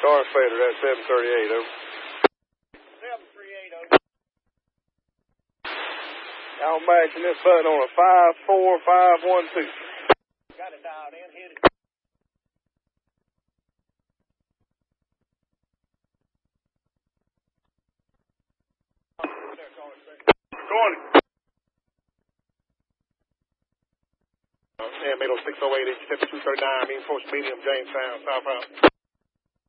Car fader at 738, over. 738, over. I'm matching this button on a 54512. Got it dialed in, hit it. Going. Sam 80608, 5239, mean force medium, Jamestown, southbound.